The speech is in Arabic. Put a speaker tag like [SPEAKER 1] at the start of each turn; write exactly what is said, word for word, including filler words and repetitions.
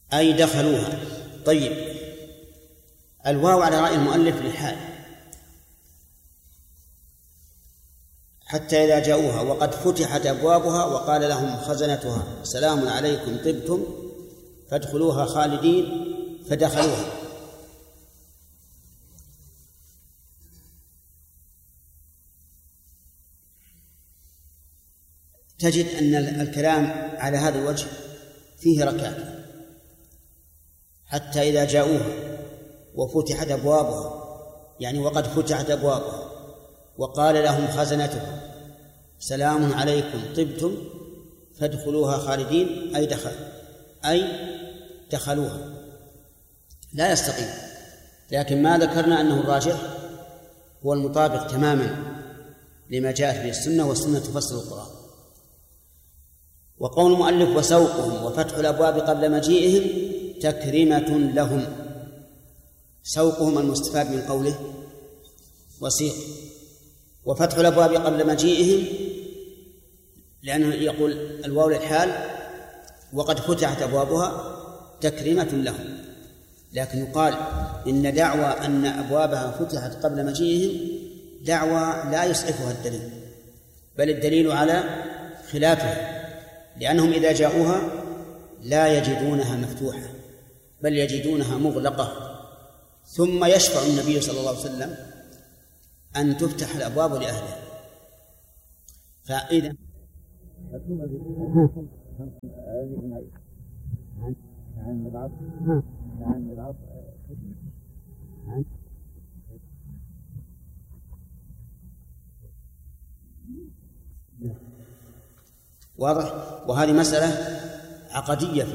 [SPEAKER 1] أي دخلوها. طيب، الواو على رأي المؤلف للحال، حتى إذا جاءوها وقد فتحت أبوابها وقال لهم خزنتها سلام عليكم طبتم فادخلوها خالدين فدخلوها. تجد أن الكلام على هذا الوجه فيه ركاكة. حتى إذا جاءوها وفتحت أبوابها، يعني وقد فتحت أبوابها وقال لهم خزنتها سلام عليكم طبتم فادخلوها خالدين أي دخل أي دخلوها، لا يستقيم. لكن ما ذكرنا أنه الراجح هو المطابق تماما لما جاءت به السنة، والسنة تفسر القرآن. وقول المؤلف وسوقهم وفتح الأبواب قبل مجيئهم تكريمة لهم، سوقهم المستفاد من قوله وسيق، وفتح الأبواب قبل مجيئهم لأنه يقول الواو للحال وقد فتحت أبوابها تكريمة لهم. لكن يقال إن دعوى أن أبوابها فتحت قبل مجيئهم دعوى لا يسعفها الدليل، بل الدليل على خلافها، لأنهم إذا جاءوها لا يجدونها مفتوحة بل يجدونها مغلقة، ثم يشفع النبي صلى الله عليه وسلم أن تفتح الأبواب لأهلها. فإذا واضح. وهذه مسألة عقدية